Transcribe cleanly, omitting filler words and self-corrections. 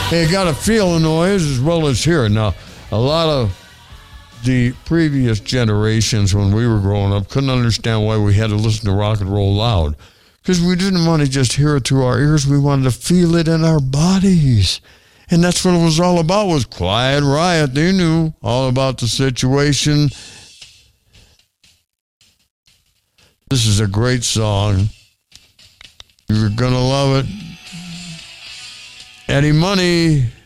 Hey, you got to feel the noise as well as hear it. Now, a lot of the previous generations when we were growing up couldn't understand why we had to listen to rock and roll loud. Because we didn't want to just hear it through our ears. We wanted to feel it in our bodies. And that's what it was all about, was Quiet Riot. They knew all about the situation. This is a great song. You're going to love it. Eddie Money.